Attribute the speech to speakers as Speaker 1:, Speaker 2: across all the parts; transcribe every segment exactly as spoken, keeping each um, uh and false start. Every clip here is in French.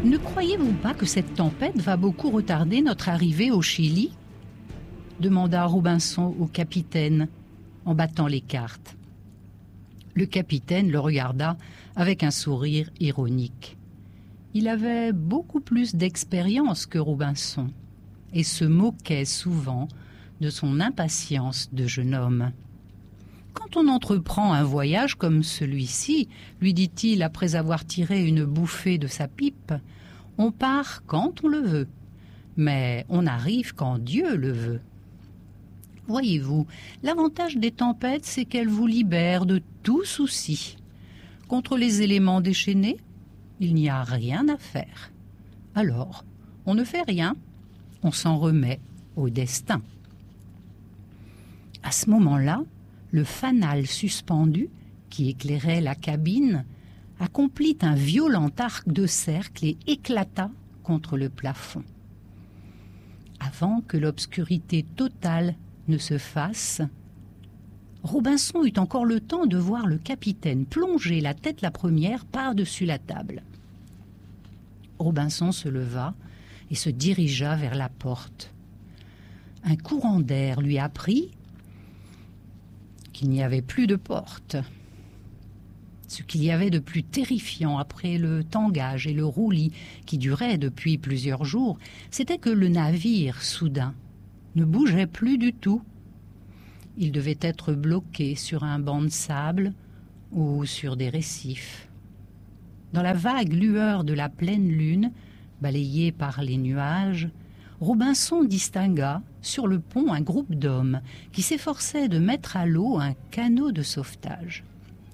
Speaker 1: Ne croyez-vous pas que cette tempête va beaucoup retarder notre arrivée au Chili ? Demanda Robinson au capitaine en battant les cartes. Le capitaine le regarda avec un sourire ironique. Il avait beaucoup plus d'expérience que Robinson et se moquait souvent de son impatience de jeune homme. « Quand on entreprend un voyage comme celui-ci, lui dit-il après avoir tiré une bouffée de sa pipe, on part quand on le veut, mais on arrive quand Dieu le veut. Voyez-vous, l'avantage des tempêtes, c'est qu'elles vous libèrent de tout souci. Contre les éléments déchaînés, il n'y a rien à faire. Alors, on ne fait rien, on s'en remet au destin. » À ce moment-là, le fanal suspendu, qui éclairait la cabine, accomplit un violent arc de cercle et éclata contre le plafond. Avant que l'obscurité totale ne se fasse, Robinson eut encore le temps de voir le capitaine plonger la tête la première par-dessus la table. Robinson se leva et se dirigea vers la porte. Un courant d'air lui apprit qu'il n'y avait plus de porte. Ce qu'il y avait de plus terrifiant après le tangage et le roulis qui duraient depuis plusieurs jours, c'était que le navire, soudain, ne bougeait plus du tout. Il devait être bloqué sur un banc de sable ou sur des récifs. Dans la vague lueur de la pleine lune, balayée par les nuages, Robinson distingua sur le pont un groupe d'hommes qui s'efforçaient de mettre à l'eau un canot de sauvetage.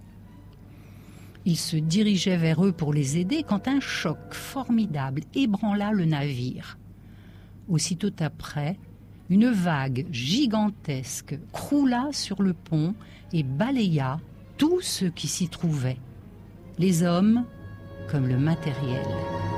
Speaker 1: Il se dirigeait vers eux pour les aider quand un choc formidable ébranla le navire. Aussitôt après, une vague gigantesque croula sur le pont et balaya tout ce qui s'y trouvait, les hommes comme le matériel.